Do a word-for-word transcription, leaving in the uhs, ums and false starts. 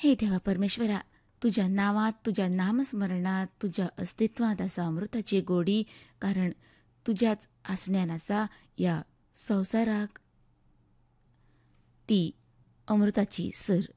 हे देवा परमेश्वरा, तुझ्या नावात, तुझ्या नामस्मरणात, तुझ्या अस्तित्वात आसा अमृताची गोडी, कारण तुझ्याच आसण्यान आसा या संवसाराक ती अमृताची सर.